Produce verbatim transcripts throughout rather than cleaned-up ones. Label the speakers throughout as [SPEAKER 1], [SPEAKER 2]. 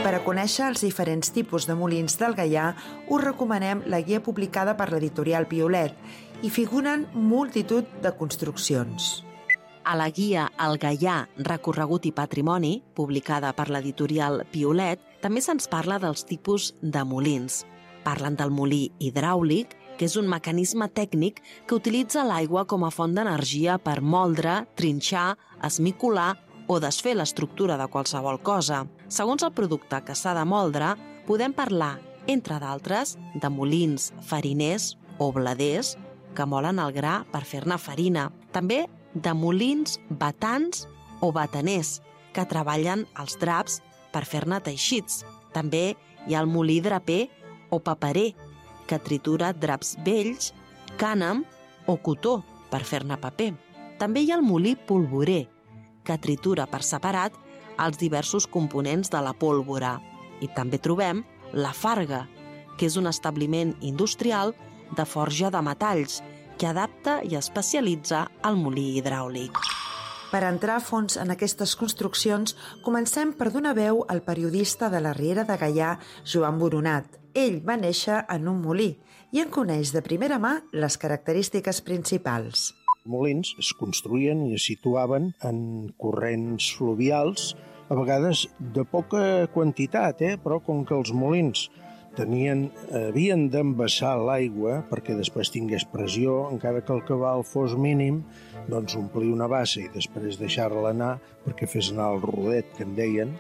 [SPEAKER 1] Per a conèixer els diferents tipus de molins del Gaià, us recomanem la guia publicada per l'editorial Piolet. Hi figuren multitud de construccions.
[SPEAKER 2] A la guia El Gaià, recorregut i patrimoni, publicada per l'editorial Piolet, també se'ns parla dels tipus de molins. Parlen del molí hidràulic, que és un mecanisme tècnic que utilitza l'aigua com a font d'energia per moldre, trinxar, esmicolar o desfer l'estructura de qualsevol cosa. Segons el producte que s'ha de moldre, podem parlar, entre d'altres, de molins fariners o bladers que molen el gra per fer-ne farina. També de molins batans o bataners que treballen els draps per fer-ne teixits. També hi ha el molí draper o paperer que tritura draps vells, cànem o cotó per fer-ne paper. També hi ha el molí polvorer, que tritura per separat els diversos components de la pólvora. I també trobem la farga, que és un establiment industrial de forja de metalls que adapta i especialitza el molí hidràulic.
[SPEAKER 1] Per entrar a fons en aquestes construccions, comencem per donar veu al periodista de la Riera de Gaià, Joan Boronat. Ell va néixer en un molí i en coneix de primera mà les característiques principals.
[SPEAKER 3] Molins es construïen i es situaven en corrents fluvials, a vegades de poca quantitat, eh? però com que els molins tenien, havien d'embassar l'aigua perquè després tingués pressió, encara que el cabal fos mínim, doncs omplir una bassa i després deixar-la anar perquè fes anar el rodet, que en deien,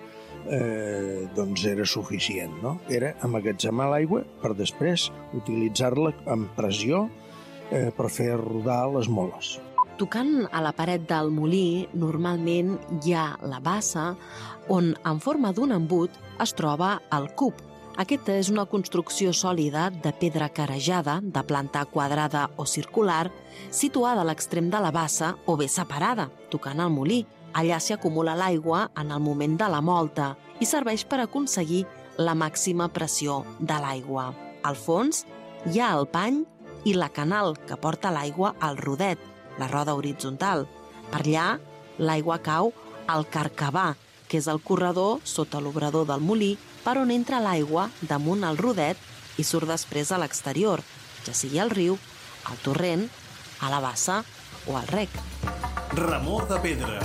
[SPEAKER 3] eh, doncs era suficient, no? Era emmagatzemar l'aigua per després utilitzar-la amb pressió eh, per fer rodar les moles.
[SPEAKER 2] Tocant a la paret del molí, normalment hi ha la bassa on, en forma d'un embut, es troba el cub. Aquesta és una construcció sòlida de pedra carejada, de planta quadrada o circular, situada a l'extrem de la bassa o bé separada, tocant al molí. Allà s'hi acumula l'aigua en el moment de la molta i serveix per aconseguir la màxima pressió de l'aigua. Al fons hi ha el pany i la canal que porta l'aigua al rodet, la roda horitzontal. Per allà, l'aigua cau al carcabà, que és el corredor sota l'obrador del molí per on entra l'aigua damunt el rodet i surt després a l'exterior, ja sigui al riu, al torrent, a la bassa o al rec.
[SPEAKER 4] Remor de pedra.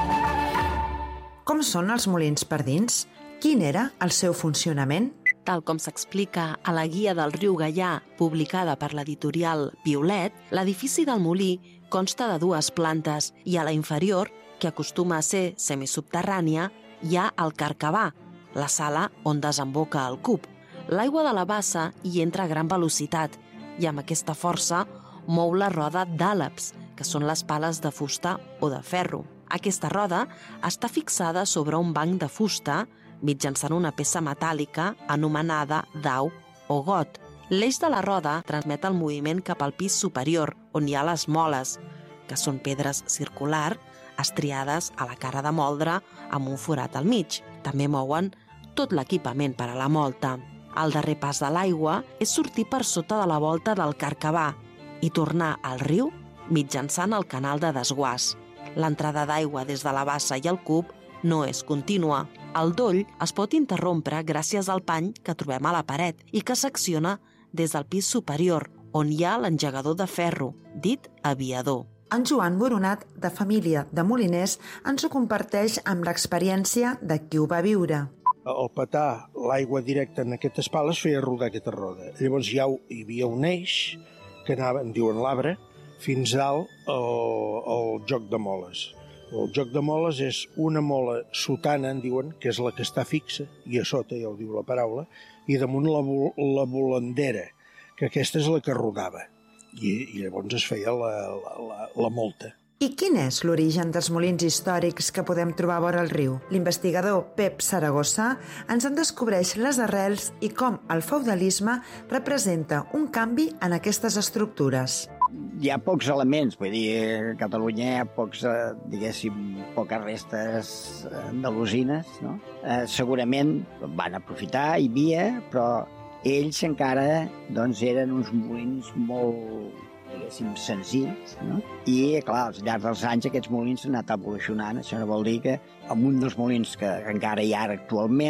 [SPEAKER 1] Com són els molins per dins? Quin era el seu funcionament?
[SPEAKER 2] Tal com s'explica a la guia del riu Gaià, publicada per l'editorial Piolet, l'edifici del molí consta de dues plantes i a la inferior, que acostuma a ser semisubterrània, hi ha el carcabà, la sala on desemboca el cub. L'aigua de la bassa hi entra a gran velocitat i amb aquesta força mou la roda d'àleps, que són les pales de fusta o de ferro. Aquesta roda està fixada sobre un banc de fusta mitjançant una peça metàl·lica anomenada dau o got. L'eix de la roda transmet el moviment cap al pis superior, on hi ha les moles, que són pedres circular estriades a la cara de moldre amb un forat al mig. També mouen tot l'equipament per a la molta. El darrer pas de l'aigua és sortir per sota de la volta del carcabà i tornar al riu mitjançant el canal de desguàs. L'entrada d'aigua des de la bassa i el cub no és contínua. El doll es pot interrompre gràcies al pany que trobem a la paret i que s'acciona des del pis superior, on hi ha l'engegador de ferro, dit aviador.
[SPEAKER 1] En Joan Boronat, de família de moliners, ens ho comparteix amb l'experiència de qui ho va viure.
[SPEAKER 3] Al petar l'aigua directa en aquestes pales feia rodar aquesta roda. Llavors ja hi havia un eix que anava, en diuen l'arbre, fins dalt el, el joc de moles. El joc de moles és una mola sotana, en diuen, que és la que està fixa, i a sota, ja ho diu la paraula, i damunt la, la volandera, que aquesta és la que rodava. I, i llavors es feia la, la, la, la molta.
[SPEAKER 1] I quin és l'origen dels molins històrics que podem trobar vora el riu? L'investigador Pep Saragossa ens en descobreix les arrels i com el feudalisme representa un canvi en aquestes estructures.
[SPEAKER 5] Hi ha pocs elements, vull dir, a Catalunya hi ha pocs, diguéssim, poques restes andalusines, no? Eh, segurament van aprofitar, hi havia, però ells encara doncs, eren uns molins molt, diguéssim, senzills, no? I, clar, al llarg dels anys aquests molins han anat evolucionant. Això no vol dir que amb un dels molins que encara hi ha actualment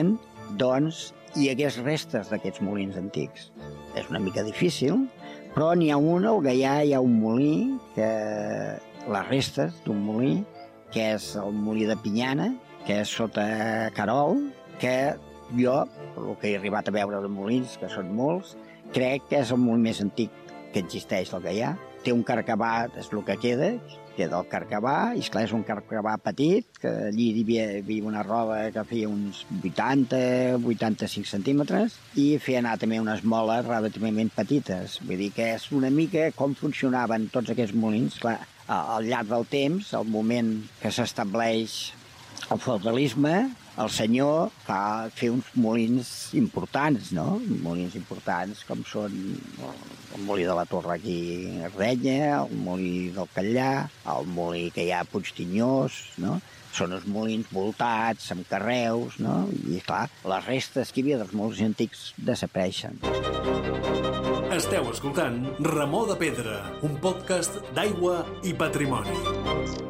[SPEAKER 5] doncs hi hagués restes d'aquests molins antics. És una mica difícil, però n'hi ha un, al Gaià hi ha un molí, que les restes d'un molí, que és el molí de Pinyana, que és sota Carol, que jo, el que he arribat a veure de molins, que són molts, crec que és el molí més antic que existeix al Gaià. Té un carcabà, és el que queda, queda el carcabà, i esclar, és un carcabà petit, que allí hi havia, hi havia una roda que feia uns vuitanta a vuitanta-cinc centímetres, i feia anar també unes moles relativament petites. Vull dir que és una mica com funcionaven tots aquests molins. Clar, al llarg del temps, al moment que s'estableix el feudalisme, el senyor fa fer uns molins importants, no? Molins importants com són el molí de la Torre aquí a Ardenya, el molí del Catllà, el molí que hi ha a Puigtinyós, no? Són uns molins voltats, amb carreus, no? I, clar, les restes que hi havia dels molins antics desapareixen.
[SPEAKER 4] Esteu escoltant Remor de Pedra, un podcast d'aigua i patrimoni.